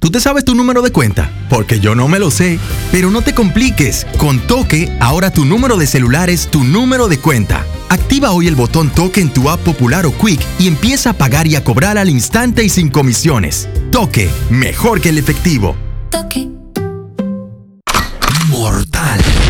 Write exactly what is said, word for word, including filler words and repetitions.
¿Tú te sabes tu número de cuenta? Porque yo no me lo sé. Pero no te compliques. Con Toque, ahora tu número de celular es tu número de cuenta. Activa hoy el botón Toque en tu app Popular o Quick y empieza a pagar y a cobrar al instante y sin comisiones. Toque, mejor que el efectivo. Toque.